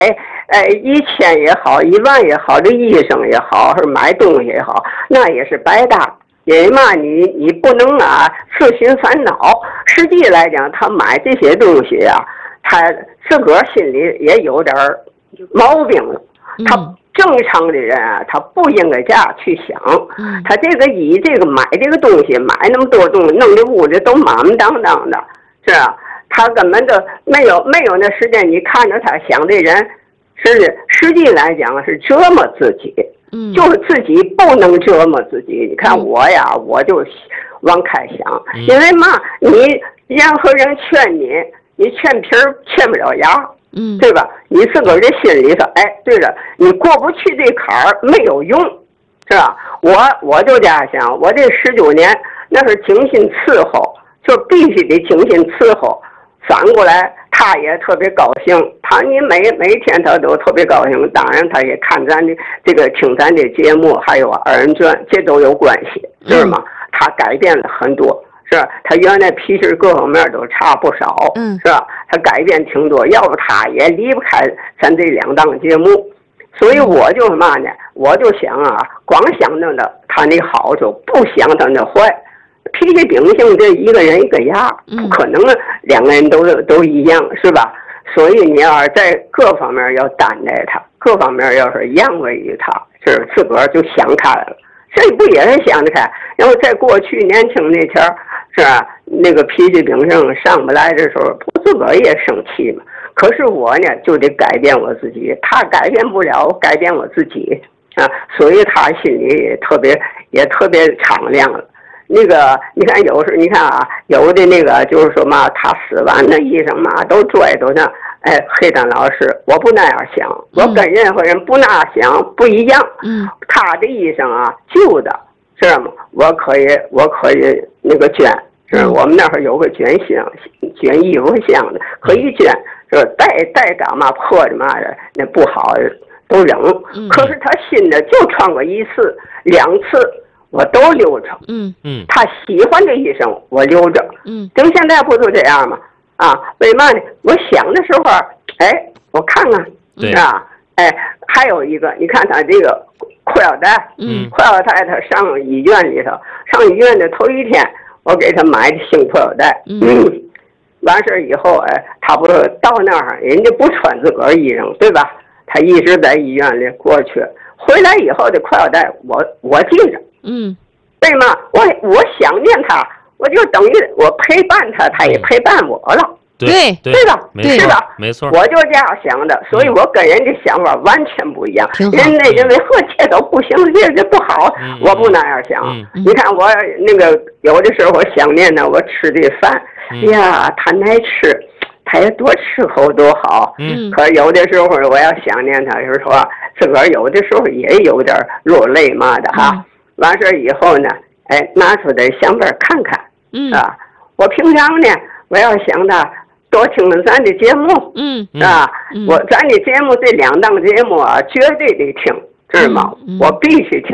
1000也好，1万也好，这医生也好，是买东西也好，那也是白搭。因为嘛，你不能自寻烦恼。实际来讲，他买这些东西啊，他自个儿心里也有点毛病了。他正常的人啊，他不应该这样去想。他这个买这个东西，买那么多东西，弄的屋里都满满当当的，是吧？他根本就没有那时间，你看着他想的人，实际来讲是折磨自己。就是自己不能折磨自己。你看我呀，我就往开想，因为嘛，你任何人劝你劝皮儿劝不了牙，对吧？你自个儿的心里头，对了，你过不去这坎儿没有用，是吧？我就这样想，我这19年那是精心伺候，就必须得精心伺候。反过来，他也特别高兴，你每天他都特别高兴。当然，他也看咱的听咱的节目，还有2人转，这都有关系，是吗？他改变了很多，是吧？他原来脾气各方面都差不少，是吧？他改变挺多，要不他也离不开咱这2档节目。所以我就嘛呢，我就想光想着呢他那好处，不想他那坏。脾气秉性，这一个人一个样，不可能2个人都一样，是吧？所以你要在各方面要担待他，各方面要是让位于他，是自个儿就想开了。这不也是想得开？然后在过去年轻那前儿，是吧？那个脾气秉性上不来的时候，我自个儿也生气嘛。可是我呢，就得改变我自己，他改变不了，我改变我自己啊。所以他心里也特别敞亮了。你看有时你看有的就是说嘛，他死完的医生嘛都拽都那，黑丹老师，我不那样想，我跟任何人不那样想，不一样。他的医生旧的，知道吗？我可以捐，是我们那会儿有个捐衣服箱的，可以捐，是带干嘛破的嘛的，那不好都扔。可是他新的就穿过1次2次。我都留着，他喜欢的医生我留着，等现在不就这样吗？为嘛呢？我想的时候，我看看，是吧？还有一个，你看他这个裤腰带，裤腰带他上医院里头，上医院的头1天，我给他买的新裤腰带，完事以后，他不是到那儿，人家不穿自个儿衣裳，对吧？他一直在医院里过去，回来以后的裤腰带我记着。为嘛我想念他，我就等于我陪伴他，他也陪伴我了。 对吧？是吧？ 没错， 我就这样想的，所以我跟人家想法完全不一样。人家认为这都不行，这不好，我不那样想。你看我有的时候我想念呢，我吃的饭，呀，他爱吃，他也多吃口多好。可有的时候我要想念他，就是说自个儿有的时候也有点落泪嘛的哈。完事以后呢，拿出点相本看看，我平常呢，我要想他多听听咱的节目，咱的节目这2档节目绝对得听，知道吗？我必须听，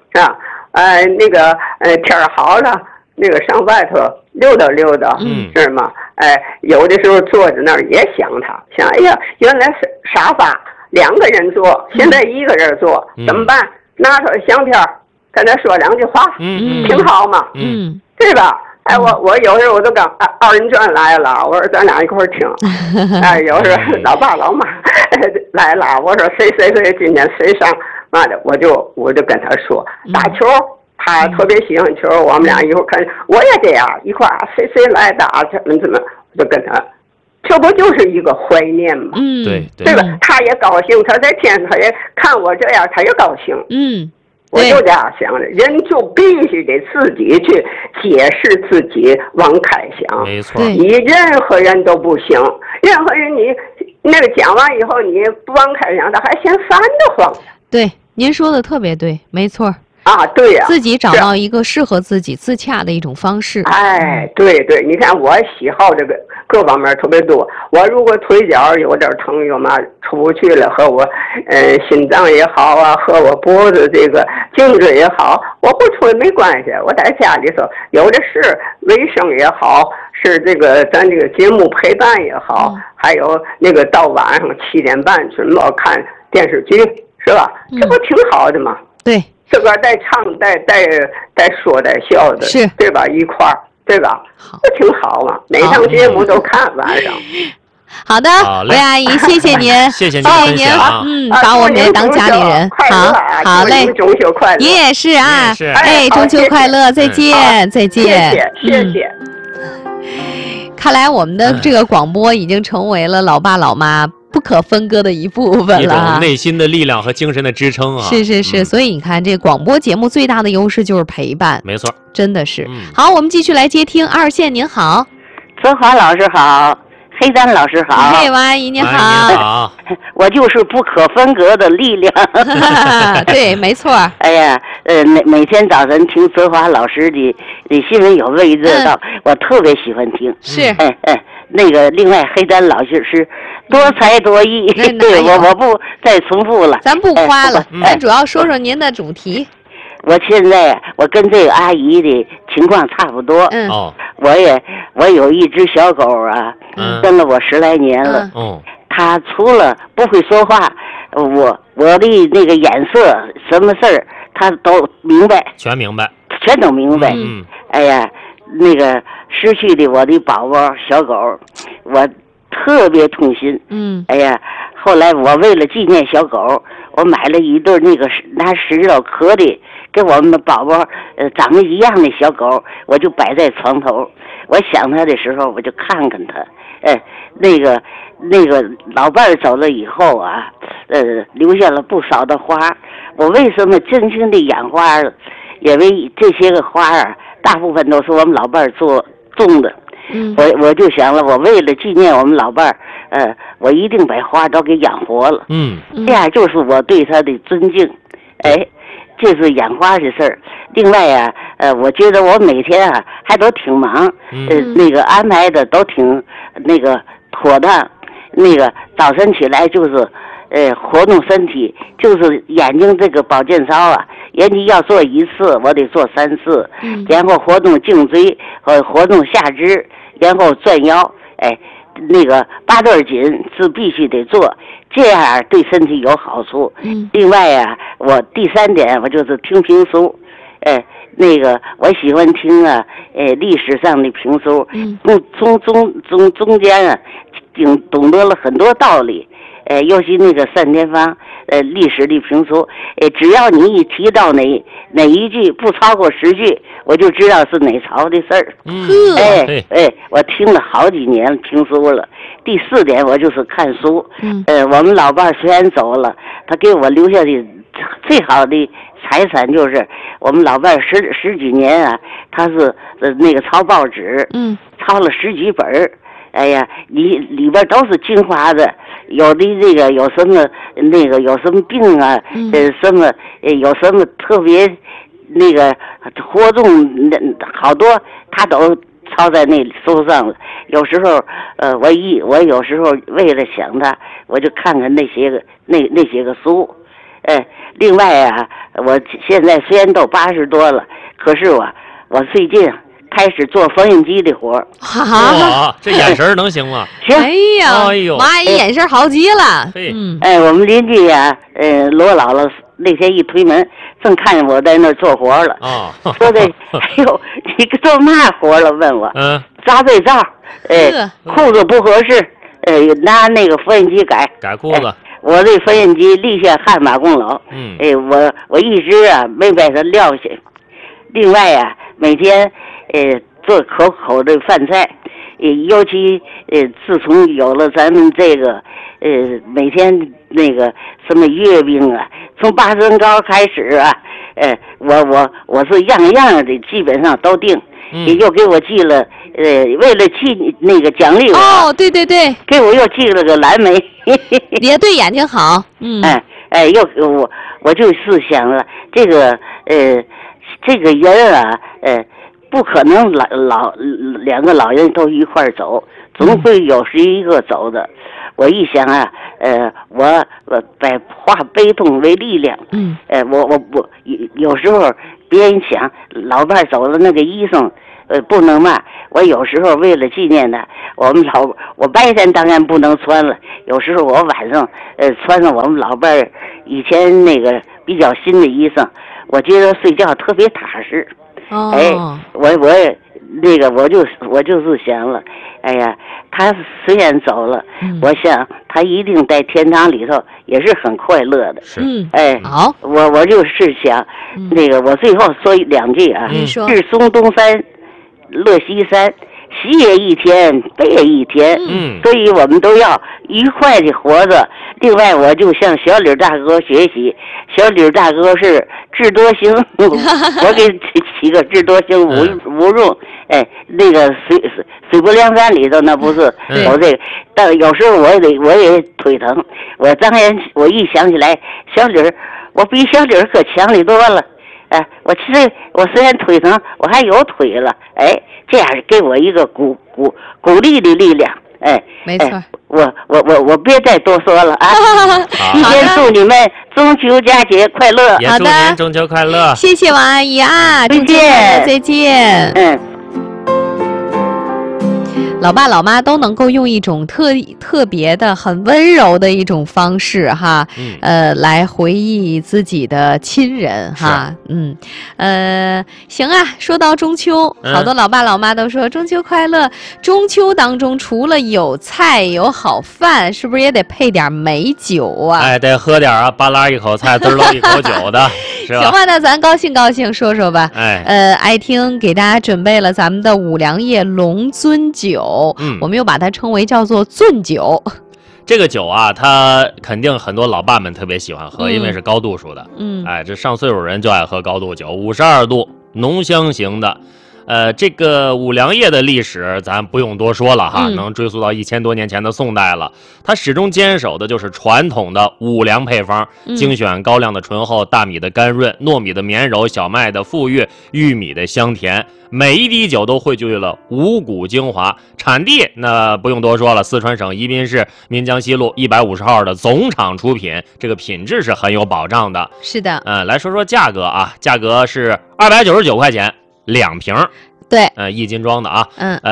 天儿好了，上外头溜达溜达，知道吗？有的时候坐在那儿也想他，想哎呀，原来是沙发2个人坐，现在1个人坐，怎么办？拿出相片跟他说2句话，挺好嘛，对吧？我有时候我都跟2人转来了，我说咱俩一块儿听，有时候老爸老妈来了，我说谁今天谁上嘛的，我就跟他说打球，他特别喜欢球，我们俩一会儿看，我也这样一块儿谁来打怎么，我就跟他。这不就是一个怀念吗？对吧？他也高兴，他在天他也看我这样，他也高兴。我就这样想的，人就必须得自己去解释自己，往开想。 没错， 你任何人都不行，任何人你讲完以后，你不往开想，他还嫌烦得慌。 对，您说的特别对，没错。 对呀， 自己找到一个适合自己自洽的一种方式。 对，你看我喜好这个各方面特别多。我如果腿脚有点疼，有嘛出不去了，和我心脏也好和我脖子这个颈椎也好，我不出没关系。我在家里头有的是卫生也好， 是这个咱这个节目陪伴也好，还有那个到晚上7点半准备看电视剧，是吧？这不挺好的吗？ 对， 这边带唱带说带笑的， 是， 对吧？一块儿，对吧？这挺好嘛，每档节目都看晚上。 好的，魏阿姨，谢谢您， 谢谢您分享， 把我们也当家里人，好嘞， 中秋快乐， 您也是啊，哎，中秋快乐，再见，再见， 谢谢。 看来我们的这个广播已经成为了老爸老妈不可分割的一部分了，一种内心的力量和精神的支撑啊！ 是，所以你看，这广播节目最大的优势就是陪伴， 没错， 真的是。好，我们继续来接听2线，您好， 泽华老师好。黑丹老师好， 嘿，王阿姨您好， 我就是不可分割的力量。 对，没错。 哎呀，每天早晨听泽华老师的新闻有味热道，我特别喜欢听。 是， 那个另外黑丹老师是多才多艺，对我不再重复了， 咱不夸了，咱主要说说您的主题。 我现在跟这个阿姨的情况差不多。我有一只小狗啊，跟了我10来年了。它除了不会说话，我的那个眼色什么事儿，它都明白， 全明白， 全都明白。哎呀，那个失去的我的宝宝小狗，我特别痛心。哎呀，后来我为了纪念小狗，我买了一对那个拿石料壳的。跟我们的宝宝长得一样的小狗，我就摆在床头。我想他的时候，我就看看他。那个老伴儿走了以后啊，留下了不少的花。我为什么真心的养花？因为这些个花啊，大部分都是我们老伴儿种的。我就想了，我为了纪念我们老伴儿，我一定把花都给养活了。这样就是我对他的尊敬。这是养花的事儿。另外啊，我觉得我每天啊还都挺忙，那个安排的都挺那个妥当。那个早晨起来就是，活动身体，就是眼睛这个保健操啊，人家要做1次，我得做3次，然后活动颈椎和活动下肢，然后转腰，那个8段锦是必须得做，这样对身体有好处。另外啊，我第3点我就是听评书，那个我喜欢听啊，历史上的评书，中间啊，懂得了很多道理。尤其那个单田芳，历史的评书，只要你一提到哪一句不超过10句，我就知道是哪朝的事儿。我听了好几年评书了。第4点，我就是看书。我们老伴儿虽然走了，他给我留下的最好的财产就是我们老伴儿十几年啊，他是那个抄报纸，抄了10几本儿。哎呀，里边都是精华的，有的这个有什么那个有什么病啊，什么有什么特别那个活动，好多他都抄在那书上了。有时候我有时候为了想他，我就看看那些个书。另外啊，我现在虽然都80多了，可是我最近开始做缝纫机的活儿。 哇，这眼神能行吗？ 行。 哎呦，王阿姨眼神好极了。 我们邻居呀，罗姥姥那天一推门，正看见我在那儿做活了。说的，哎呦，你做嘛活了？问我。扎被罩，裤子不合适，拿那个缝纫机改裤子。 我这缝纫机立下汗马功劳。我一直啊没把它撂下。另外啊，每天做可口的饭菜，尤其自从有了咱们这个每天那个什么月饼啊，从8珍糕开始啊，我是样样的基本上都定。也又给我寄了为了那个奖励我。 对对对， 给我又寄了个蓝莓。 也对眼睛好。 又我就是想了，这个人啊，不可能2个老人都一块走，总会有一个走的。我一想啊，我把化悲痛为力量。我有时候别人想老伴走了，那个医生不能嘛。我有时候为了纪念他，我白天当然不能穿了，有时候我晚上穿上我们老伴儿以前那个比较新的衣裳，我觉得睡觉特别踏实。我就是想了，哎呀，他虽然走了，我想他一定在天堂里头也是很快乐的。 是， 好， 我就是想，那个我最后说2句啊，志松东山，乐西山。喜也一天，悲也一天，所以我们都要愉快的活着。另外，我就向小李大哥学习，小李大哥是智多星，我给起个智多星无用。那个水泊梁山里头那不是有这个，但有时候我也腿疼，我一想起来小李，我比小李可强的多了。我虽然腿疼，我还有腿了，这样给我一个鼓励的力量， 没错。 我别再多说了啊！提前祝你们中秋佳节快乐， 也祝您中秋快乐。 谢谢王阿姨啊， 再见， 再见。老爸老妈都能够用一种特别的、很温柔的一种方式哈，来回忆自己的亲人哈，行啊。说到中秋，好多老爸老妈都说中秋快乐。中秋当中除了有菜有好饭，是不是也得配点美酒啊？ 得喝点啊，巴拉一口菜，滋喽一口酒的，是吧？ 行吧，那咱高兴高兴说说吧。爱听给大家准备了咱们的五粮液龙尊酒。我们又把它称为叫做醉酒。 这个酒啊，它肯定很多老爸们特别喜欢喝，因为是高度数的。这上岁数人就爱喝高度酒，52度浓香型的。这个五粮液的历史咱不用多说了哈，能追溯到1000多年前的宋代了。它始终坚守的就是传统的五粮配方，精选高粱的醇厚，大米的甘润，糯米的绵柔，小麦的馥郁，玉米的香甜。每一滴酒都汇聚了五谷精华。产地那不用多说了，四川省宜宾市岷江西路150号的总厂出品，这个品质是很有保障的。 是的。 来说说价格啊，价格是299块钱2瓶。 对 ，1斤装的啊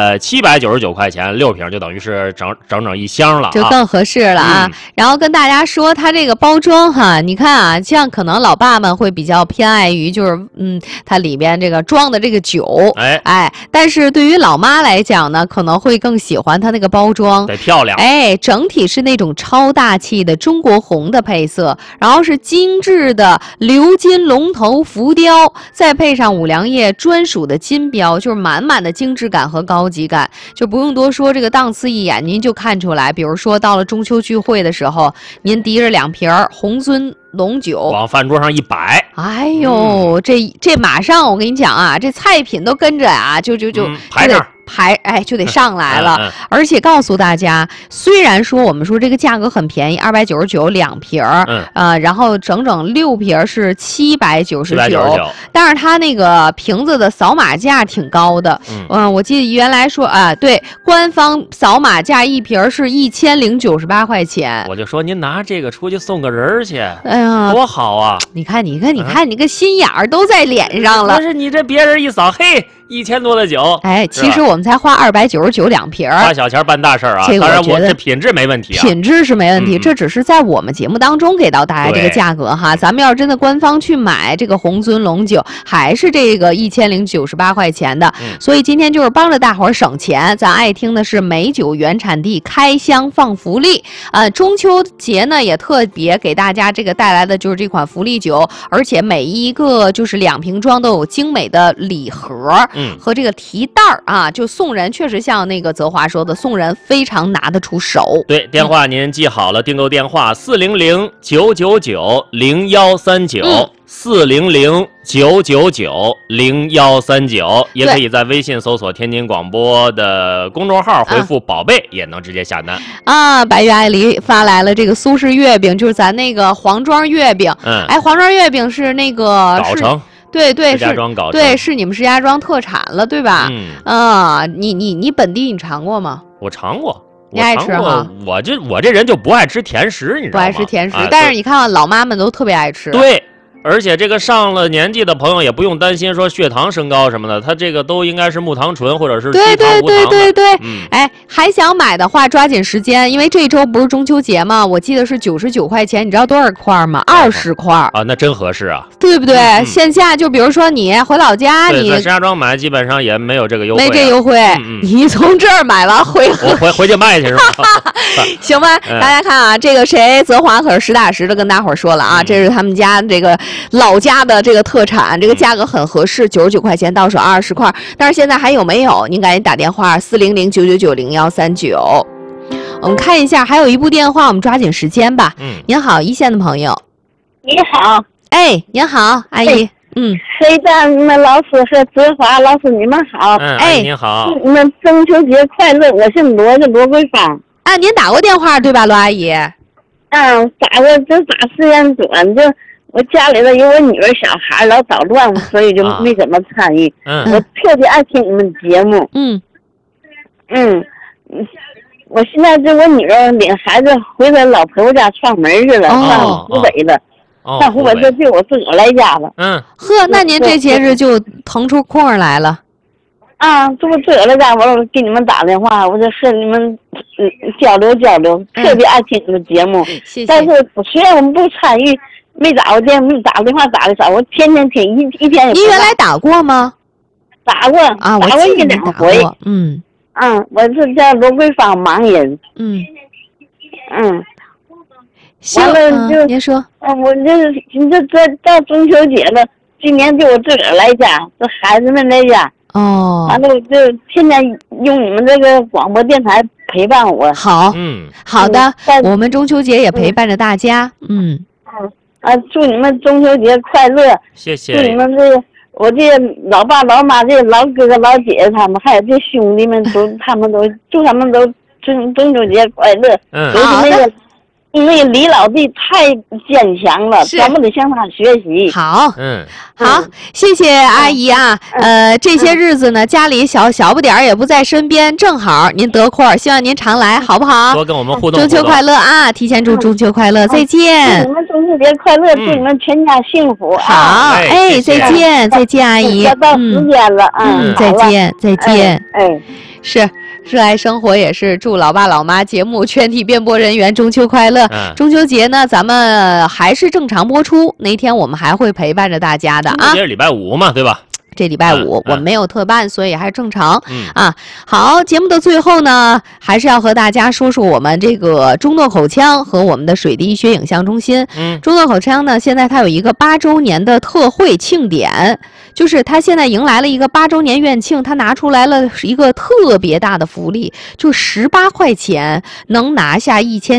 ，799块钱6瓶，就等于是整1箱了啊， 就更合适了啊。然后跟大家说，它这个包装哈，你看啊，像可能老爸们会比较偏爱于就是它里边这个装的这个酒，但是对于老妈来讲呢，可能会更喜欢它那个包装， 得漂亮， 整体是那种超大气的中国红的配色，然后是精致的鎏金龙头浮雕，再配上五粮液专属的金标，就是满满的精致感和高级感，就不用多说，这个档次一眼您就看出来。比如说到了中秋聚会的时候，您提着2瓶红尊龙酒往饭桌上一摆， 哎呦，这马上我跟你讲啊，这菜品都跟着啊，就排着。 就得上来了。而且告诉大家，虽然说我们说这个价格很便宜，299两瓶然后整6瓶是799，但是它那个瓶子的扫码价挺高的。我记得原来说对，官方扫码价1瓶是1098块钱。 我就说您拿这个出去送个人去，多好啊！ 你看你个心眼儿都在脸上了。 不是你这别人一扫，嘿，1000多的酒， 其实我们才花299两瓶， 花小钱办大事啊！当然，我这品质没问题啊， 品质是没问题，这只是在我们节目当中给到大家这个价格哈。咱们要是真的官方去买这个红尊龙酒，还是这个1098块钱的。所以今天就是帮着大伙儿省钱，咱爱听的是美酒原产地开箱放福利。中秋节呢也特别给大家这个带来的就是这款福利酒，而且每一个就是2瓶装都有精美的礼盒。和这个提袋啊，就送人确实像那个泽华说的，送人非常拿得出手。 对，电话您记好了，订购电话400-999-0139，400-999-0139，也可以在微信搜索天津广播的公众号，回复宝贝也能直接下单啊。白玉爱梨发来了这个苏式月饼，就是咱那个黄庄月饼。黄庄月饼是那个搞成。 对， 石家庄搞对，是你们石家庄特产了，对吧？你本地你尝过吗？ 我尝过， 你爱吃哈？ 我这人就不爱吃甜食，你知道吗？ 不爱吃甜食，但是你看老妈们都特别爱吃。 对， 而且这个上了年纪的朋友也不用担心说血糖升高什么的，它这个都应该是木糖醇或者是低糖无糖的。 对，哎，还想买的话抓紧时间，因为这周不是中秋节吗？我记得是99块钱，你知道多少块吗？20块啊，那真合适啊， 对不对？线下就比如说你回老家，你在石家庄买基本上也没有这个优惠， 没这优惠。你从这儿买完回去卖去是吧？ 行吧，大家看啊，这个谁泽华可是实打实的跟大伙儿说了啊，这是他们家这个老家的这个特产，这个价格很合适，99块钱到手20块。但是现在还有没有？您赶紧打电话400-999-0139。我们看一下，还有一部电话，我们抓紧时间吧。您好，一线的朋友。 你好。 哎，您好，阿姨。 黑蛋老师和泽华老师，你们好。 哎，您好。 你们中秋节快乐！我姓罗，叫罗桂芳。 啊，您打过电话对吧，罗阿姨？ 打过，这打时间短，就我家里头有我女儿小孩老捣乱，所以就没怎么参与。我特别爱听你们节目。我现在就我女儿领孩子回她老婆婆家串门去了，上湖北了。上湖北这就我自个儿来家了。 呵，那您这些日就腾出空来了。 这不自个儿来家，我给你们打电话，我就和你们交流交流，特别爱听你们节目。 谢谢。 但是虽然我们不参与，没打过电话打的少，我天天听，一天也不。 您原来打过吗？ 打过啊，打过1、2回。我是叫罗桂芳，盲人。完了就您说。 我这到中秋节了，今年就我自个儿来家，这孩子们来家。完了我就天天用你们这个广播电台陪伴我。 好，好的，我们中秋节也陪伴着大家。 祝你们中秋节快乐！ 谢谢。 祝你们我这老爸老妈这老哥哥老姐姐他们还有这兄弟们都祝他们都中秋节快乐。 好的。 那个李老弟太坚强了，咱们得向他学习。 好，好，谢谢阿姨啊。这些日子呢，家里小不点儿也不在身边，正好您得空，希望您常来，好不好？ 多跟我们互动。 中秋快乐啊！提前祝中秋快乐，再见。 祝你们中秋节快乐，祝你们全家幸福。 好，再见，再见，阿姨。 要到时间了， 再见，再见。是。热爱生活也是祝老爸老妈节目全体编播人员中秋快乐。中秋节呢，咱们还是正常播出，那天我们还会陪伴着大家的啊。 今天是礼拜5嘛，对吧？ 这礼拜5我们没有特办，所以还是正常。好，节目的最后呢，还是要和大家说说我们这个中诺口腔和我们的水滴医学影像中心。中诺口腔呢，现在它有一个8周年的特惠庆典，就是它现在迎来了一个8周年院庆，它拿出来了一个特别大的福利，就18块钱能拿下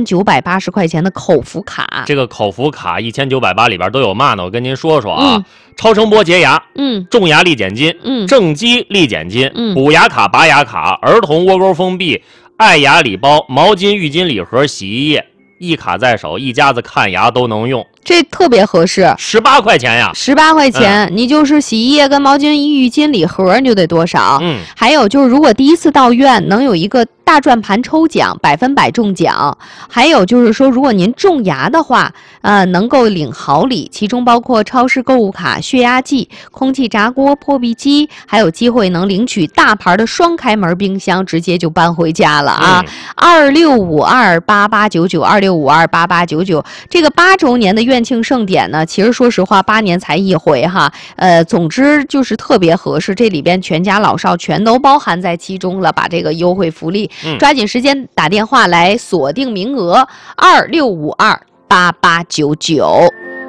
1980块钱的口服卡。 这个口服卡1980里边都有嘛呢？我跟您说说啊。超声波洁牙，种牙力减筋，正畸力减筋，补牙卡、拔牙卡，儿童窝沟封闭，爱牙礼包，毛巾、浴巾礼盒，洗衣液，一卡在手，一家子看牙都能用。 这特别合适 ，18块钱呀 ！18块钱，你就是洗衣液跟毛巾、浴巾礼盒，你就得多少？还有就是，如果第一次到院能有一个大转盘抽奖，100%中奖。还有就是说，如果您种牙的话，能够领好礼，其中包括超市购物卡、血压计、空气炸锅、破壁机，还有机会能领取大牌的双开门冰箱，直接就搬回家了啊！26528899，26528899，这个8周年的院庆盛典呢，其实说实话8年才一回哈，总之就是特别合适，这里边全家老少全都包含在其中了，把这个优惠福利，抓紧时间打电话来锁定名额，26528899。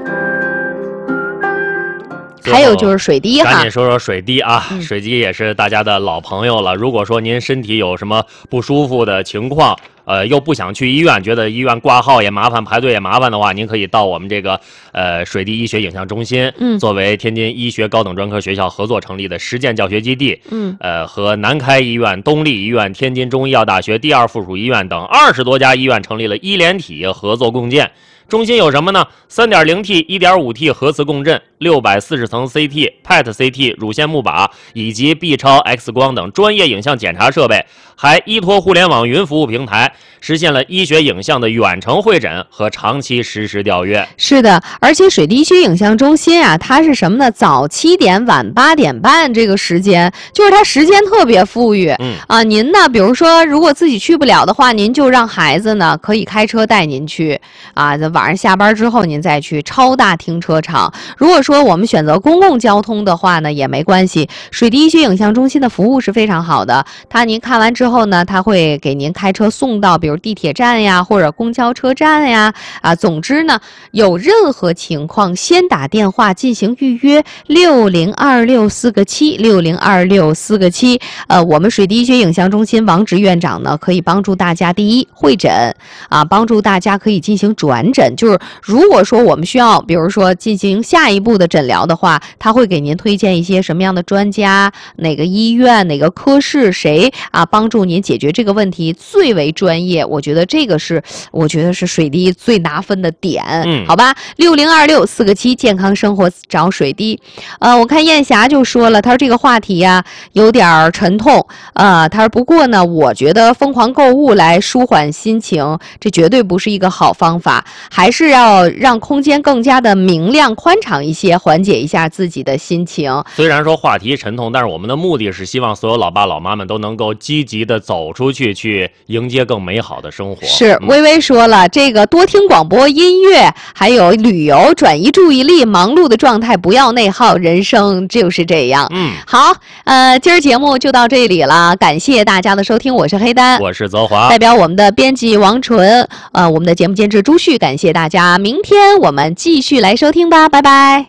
还有就是水滴哈， 赶紧说说水滴啊，水滴也是大家的老朋友了。如果说您身体有什么不舒服的情况，又不想去医院，觉得医院挂号也麻烦，排队也麻烦的话，您可以到我们这个水滴医学影像中心，作为天津医学高等专科学校合作成立的实践教学基地，和南开医院、东丽医院、天津中医药大学第2附属医院等20多家医院成立了医联体合作共建。中心有什么呢？3.0T、1.5T 核磁共振 640层 CT、PET CT、乳腺钼靶以及 B 超、X 光等专业影像检查设备，还依托互联网云服务平台，实现了医学影像的远程会诊和长期实时调阅。 是的，而且水滴医学影像中心啊，它是什么呢？早7点晚8点半这个时间，就是它时间特别富裕。您呢，比如说如果自己去不了的话，您就让孩子呢可以开车带您去啊，晚上下班之后您再去超大停车场。如果说我们选择公共交通的话呢，也没关系，水滴医学影像中心的服务是非常好的。您看完之后呢，他会给您开车送到比如地铁站呀，或者公交车站呀，总之呢，有任何情况先打电话进行预约，602647，602647。我们水滴医学影像中心王直院长呢，可以帮助大家第一会诊帮助大家可以进行转诊，就是如果说我们需要比如说进行下一步的诊疗的话，他会给您推荐一些什么样的专家，哪个医院哪个科室谁帮助您解决这个问题最为专业。我觉得这个是水滴最拿分的点。好吧，602647健康生活找水滴。我看燕霞就说了，他说这个话题有点沉痛他说不过呢，我觉得疯狂购物来舒缓心情，这绝对不是一个好方法，还是要让空间更加的明亮宽敞一些，缓解一下自己的心情。 虽然说话题沉痛，但是我们的目的是希望所有老爸老妈们都能够积极的走出去，去迎接更美好的生活。 是，微微说了，这个多听广播音乐还有旅游，转移注意力，忙碌的状态不要内耗，人生就是这样。好，今儿节目就到这里了，感谢大家的收听，我是黑丹， 我是泽华， 代表我们的编辑王纯，我们的节目监制朱旭，感谢大家，明天我们继续来收听吧，拜拜。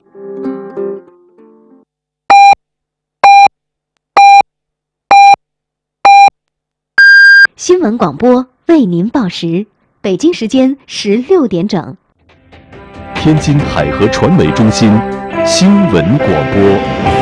新闻广播为您报时，北京时间16点整。 天津海河传媒中心新闻广播。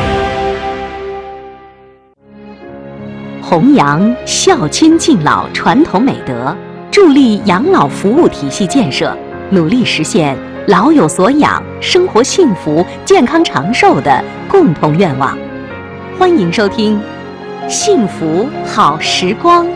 弘扬孝亲敬老传统美德，助力养老服务体系建设，努力实现老有所养、生活幸福、健康长寿的共同愿望。欢迎收听《幸福好时光》。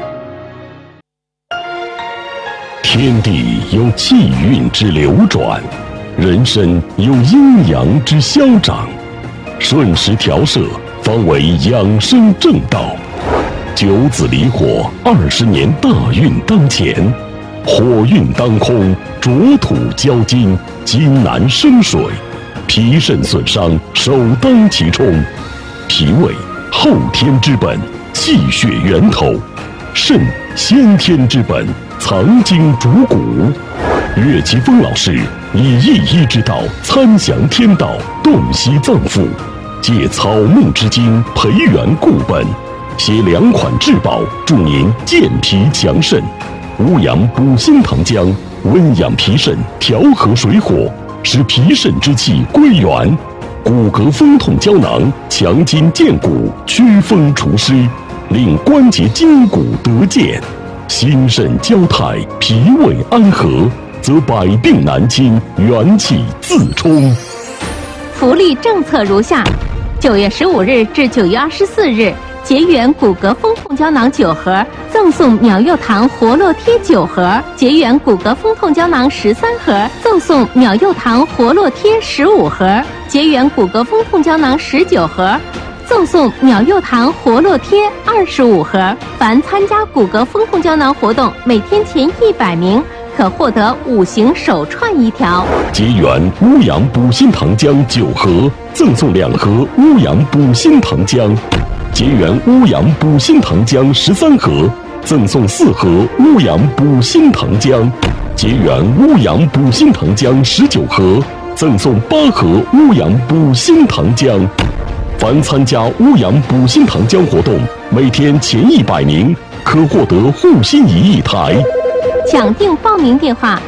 天地有气运之流转，人生有阴阳之消长，顺时调摄方为养生正道。九子离火，20年大运当前，火运当空，浊土交金，金难生水，脾肾损伤首当其冲。脾胃后天之本，气血源头；肾先天之本，藏经主骨。岳奇峰老师以一医之道参详天道，洞悉脏腑，借草木之精培元固本，携2款至宝助您健脾强肾。乌阳补心糖浆温养脾肾，调和水火，使脾肾之气归元。骨骼风痛胶囊强筋健骨，祛风除湿，令关节筋骨得健。心肾交泰，脾胃安和，则百病难侵，元气自充。 福利政策如下：9月15日至9月24日，结缘骨骼风痛胶囊9盒，赠送秒柚糖活络贴9盒；结缘骨骼风痛胶囊13盒，赠送秒柚糖活络贴15盒；结缘骨骼风痛胶囊19盒，赠送秒柚糖活络贴25盒。凡参加骨骼风痛胶囊活动，每天前100名可获得5行手串1条。 结缘乌阳补心糖浆9盒，赠送2盒乌阳补心糖浆；结缘乌阳补心糖浆13盒，赠送4盒乌阳补心糖浆；结缘乌阳补心糖浆19盒，赠送8盒乌阳补心糖浆。凡参加乌阳补心糖浆活动，每天前100名可获得护心仪1台。 抢订报名电话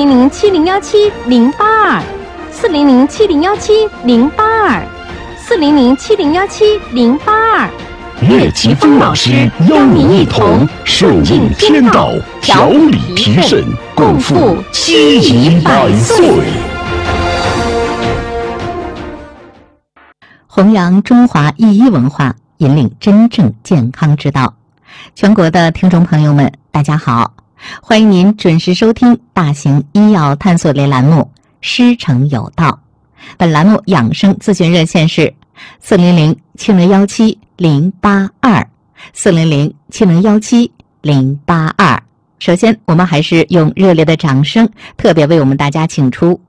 ：4007017-082，4007017-082，4007017-082。 岳奇峰老师邀您一同顺应天道，调理脾肾，共赴7宜100岁。 弘扬中华医医文化，引领真正健康之道。全国的听众朋友们，大家好，欢迎您准时收听大型医药探索类栏目《师承有道》。本栏目养生咨询热线是400-7017-082，400-7017-082。首先，我们还是用热烈的掌声，特别为我们大家请出